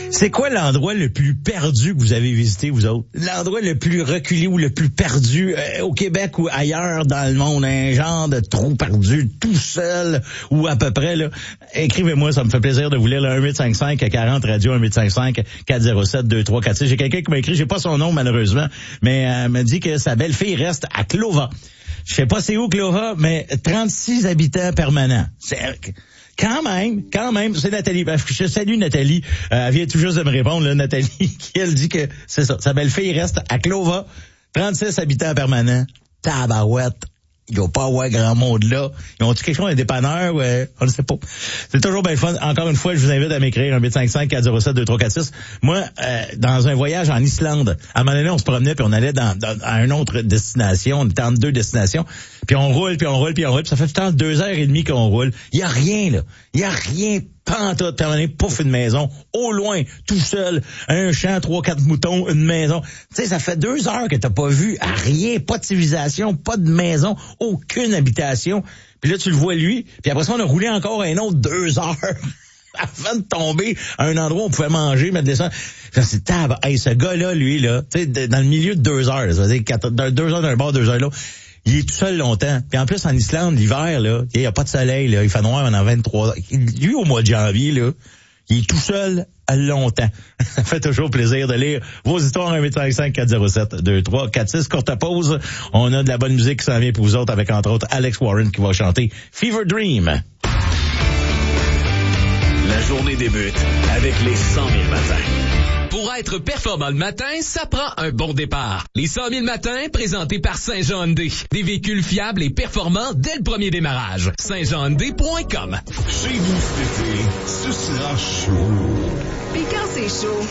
C'est quoi l'endroit le plus perdu que vous avez visité, vous autres? L'endroit le plus reculé ou le plus perdu au Québec ou ailleurs dans le monde? Un genre de trou perdu tout seul ou à peu près, là. Écrivez-moi, ça me fait plaisir de vous lire, 1-855-40 radio, 1-855-407-2346. J'ai quelqu'un qui m'a écrit, j'ai pas son nom malheureusement, mais elle me dit que sa belle-fille reste à Clova. Je sais pas c'est où Clova, mais 36 habitants permanents. Quand même, c'est Nathalie. Je salue Nathalie. Elle vient tout juste de me répondre, là, Nathalie, qui elle dit que c'est ça. Sa belle-fille reste à Clova, 36 habitants permanents. Tabarouette. Il doit pas avoir grand monde là. Ils ont-tu quelque chose, un dépanneur? Ouais, on ne sait pas. C'est toujours bien fun. Encore une fois, je vous invite à m'écrire 1-855-407-2346. Moi, dans un voyage en Islande, à un moment donné, on se promenait puis on allait à une autre destination. On était entre deux destinations. Puis on roule. Puis ça fait tout le temps 2h30 qu'on roule. Il y a rien, là. Il y a rien. Pantoute, permanent, pouf, une maison, au loin, tout seul, un champ, 3-4 moutons, une maison. Tu sais, ça fait 2 heures que t'as pas vu rien, pas de civilisation, pas de maison, aucune habitation. Puis là, tu le vois lui, puis après ça, on a roulé encore un autre 2 heures avant de tomber à un endroit où on pouvait manger, mettre des sons. C'est ce gars-là, lui, là, tu sais, dans le milieu de 2 heures, là, ça veut dire 2 heures d'un bord, 2 heures là. Il est tout seul longtemps. Puis en plus, en Islande, l'hiver, là, il n'y a pas de soleil, là. Il fait noir pendant 23 heures. Lui, au mois de janvier, là, il est tout seul longtemps. Ça fait toujours plaisir de lire vos histoires 1-855-407-2346. Courte pause. On a de la bonne musique qui s'en vient pour vous autres avec, entre autres, Alex Warren qui va chanter Fever Dream. La journée débute avec les 100 000 matins. Pour être performant le matin, ça prend un bon départ. Les 100 000 matins, présentés par Saint-Jean Hyundai. Des véhicules fiables et performants dès le premier démarrage. saintjeanhyundai.com. Chez vous cet été, ce sera chaud. Puis quand c'est chaud,